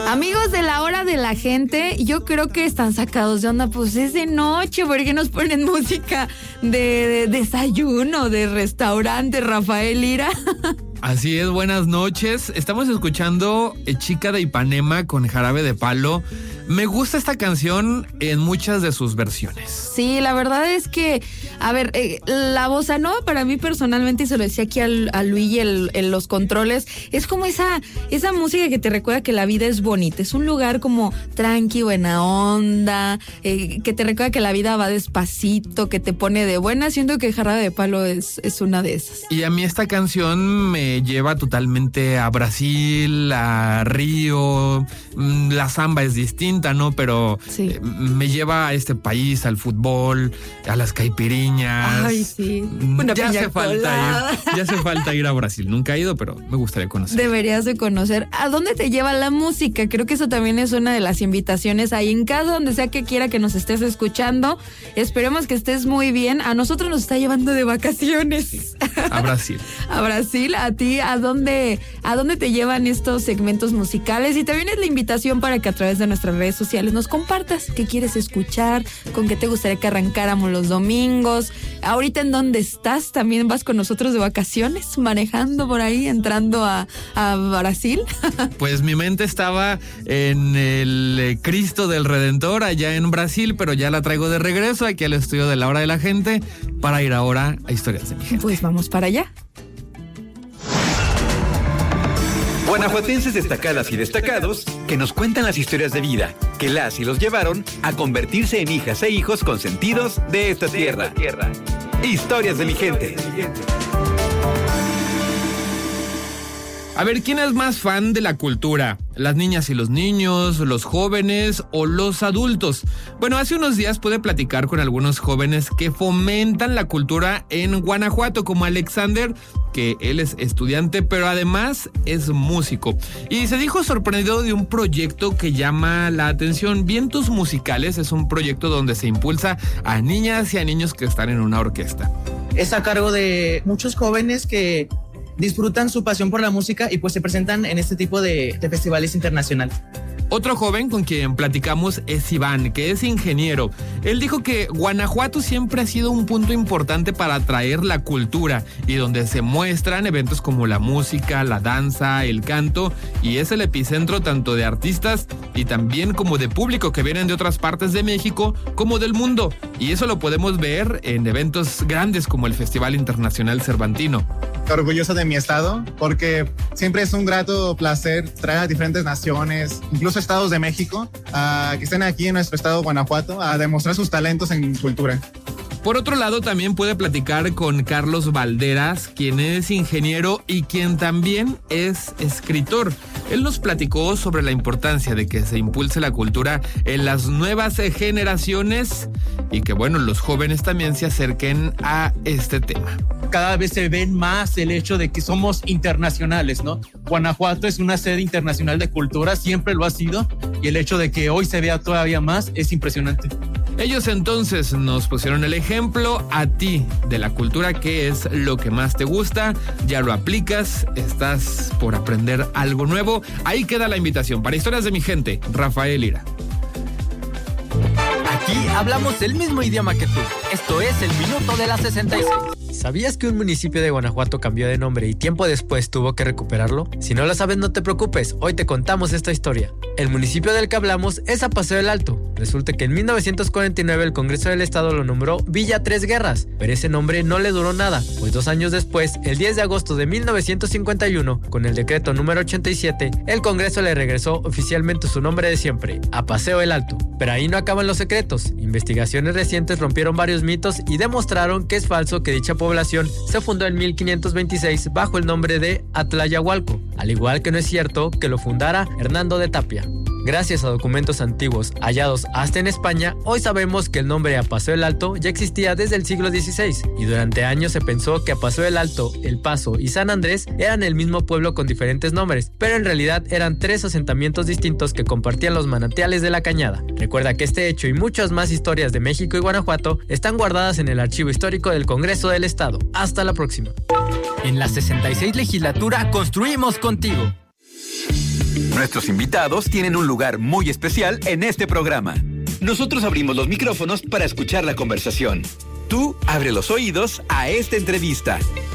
Amigos de la hora de la gente, yo creo que están sacados de onda, pues es de noche, ¿por qué nos ponen música de desayuno, de restaurante, Rafael Lira? Así es, buenas noches. Estamos escuchando Chica de Ipanema con Jarabe de Palo. Me gusta esta canción en muchas de sus versiones. Sí, la verdad es que, a ver, la bossa nova para mí personalmente, y se lo decía aquí a Luigi en los controles, es como esa música que te recuerda que la vida es bonita. Es un lugar como tranqui, buena onda, que te recuerda que la vida va despacito, que te pone de buena. Siento que Jarabe de Palo es una de esas. Y a mí esta canción me lleva totalmente a Brasil, a Río. La samba es distinta, ¿no? Pero sí, me lleva a este país, al fútbol, a las caipiriñas. Ay, sí. Ya hace falta ir a Brasil. Nunca he ido, pero me gustaría conocer. Deberías de conocer. ¿A dónde te lleva la música? Creo que eso también es una de las invitaciones ahí en casa, donde sea que quiera que nos estés escuchando. Esperemos que estés muy bien. A nosotros nos está llevando de vacaciones. Sí, a Brasil. A Brasil, a ti, ¿a dónde te llevan estos segmentos musicales? Y también es la invitación para que a través de nuestras redes sociales nos compartas qué quieres escuchar, con qué te gustaría que arrancáramos los domingos. Ahorita, ¿en dónde estás? ¿También vas con nosotros de vacaciones, manejando por ahí, entrando a Brasil? Pues mi mente estaba en el Cristo del Redentor allá en Brasil, pero ya la traigo de regreso aquí al estudio de la hora de la gente para ir ahora a Historias de mi gente. Pues vamos para allá. Guanajuatenses destacadas y destacados que nos cuentan las historias de vida que las y los llevaron a convertirse en hijas e hijos consentidos de esta tierra. Historias de mi gente. A ver, ¿quién es más fan de la cultura? ¿Las niñas y los niños, los jóvenes o los adultos? Bueno, hace unos días pude platicar con algunos jóvenes que fomentan la cultura en Guanajuato, como Alexander, que él es estudiante, pero además es músico. Y se dijo sorprendido de un proyecto que llama la atención. Vientos Musicales es un proyecto donde se impulsa a niñas y a niños que están en una orquesta. Es a cargo de muchos jóvenes que disfrutan su pasión por la música y pues se presentan en este tipo de festivales internacionales. Otro joven con quien platicamos es Iván, que es ingeniero. Él dijo que Guanajuato siempre ha sido un punto importante para atraer la cultura y donde se muestran eventos como la música, la danza, el canto, y es el epicentro tanto de artistas y también como de público que vienen de otras partes de México como del mundo. Y eso lo podemos ver en eventos grandes como el Festival Internacional Cervantino. Orgulloso de mi estado porque siempre es un grato placer traer a diferentes naciones, incluso estados de México, que estén aquí en nuestro estado Guanajuato a demostrar sus talentos en cultura. Por otro lado, también puede platicar con Carlos Valderas, quien es ingeniero y quien también es escritor. Él nos platicó sobre la importancia de que se impulse la cultura en las nuevas generaciones y que, bueno, los jóvenes también se acerquen a este tema. Cada vez se ven más el hecho de que somos internacionales, ¿no? Guanajuato es una sede internacional de cultura, siempre lo ha sido, y el hecho de que hoy se vea todavía más es impresionante. Ellos entonces nos pusieron el ejemplo a ti de la cultura, qué es lo que más te gusta, ya lo aplicas, estás por aprender algo nuevo. Ahí queda la invitación para Historias de mi gente, Rafael Lira. Aquí hablamos el mismo idioma que tú. Esto es el Minuto de la 66. ¿Sabías que un municipio de Guanajuato cambió de nombre y tiempo después tuvo que recuperarlo? Si no lo sabes, no te preocupes, hoy te contamos esta historia. El municipio del que hablamos es a Paseo del Alto. Resulta que en 1949 el Congreso del Estado lo nombró Villa Tres Guerras, pero ese nombre no le duró nada, pues 2 años después, el 10 de agosto de 1951, con el decreto número 87, el Congreso le regresó oficialmente su nombre de siempre, a Paseo del Alto. Pero ahí no acaban los secretos. Investigaciones recientes rompieron varios mitos y demostraron que es falso que dicha población se fundó en 1526 bajo el nombre de Atlayahualco, al igual que no es cierto que lo fundara Hernando de Tapia. Gracias a documentos antiguos hallados hasta en España, hoy sabemos que el nombre a Paseo del Alto ya existía desde el siglo XVI y durante años se pensó que a Paseo del Alto, El Paso y San Andrés eran el mismo pueblo con diferentes nombres, pero en realidad eran 3 asentamientos distintos que compartían los manantiales de la Cañada. Recuerda que este hecho y muchas más historias de México y Guanajuato están guardadas en el Archivo Histórico del Congreso del Estado. Hasta la próxima. En la 66 legislatura construimos contigo. Nuestros invitados tienen un lugar muy especial en este programa. Nosotros abrimos los micrófonos para escuchar la conversación. Tú abre los oídos a esta entrevista.